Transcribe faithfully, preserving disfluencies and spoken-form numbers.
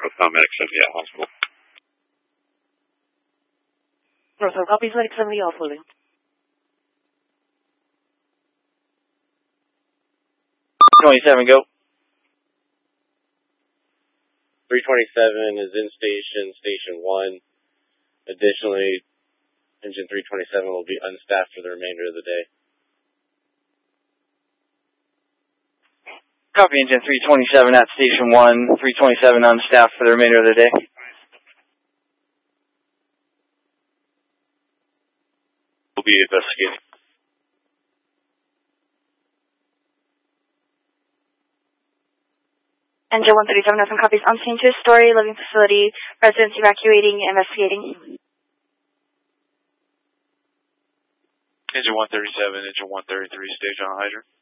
with paramedics at the hospital. Rosal, copies medic seventy off holding. twenty-seven, go. three twenty-seven is in station, station one. Additionally, engine three twenty-seven will be unstaffed for the remainder of the day. Copy, engine three twenty-seven at station one, three twenty-seven unstaffed for the remainder of the day. We'll be investigating. Engine one thirty-seven has some copies on scene, two-story living facility, residents evacuating, investigating. Engine one thirty-seven, engine one thirty-three, stage on hydrant.